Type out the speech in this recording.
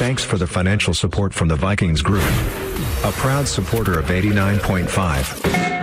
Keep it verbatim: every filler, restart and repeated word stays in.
Thanks for the financial support from the Vikings Group, a proud supporter of eighty-nine point five.